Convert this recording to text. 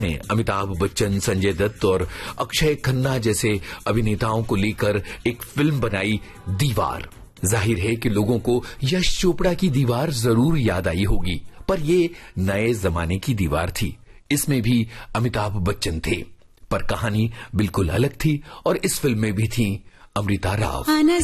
अमिताभ बच्चन, संजय दत्त और अक्षय खन्ना जैसे अभिनेताओं को लेकर एक फिल्म बनाई दीवार। जाहिर है कि लोगों को यश चोपड़ा की दीवार जरूर याद आई होगी, पर ये नए जमाने की दीवार थी। इसमें भी अमिताभ बच्चन थे, पर कहानी बिल्कुल अलग थी और इस फिल्म में भी थी अमृता राव।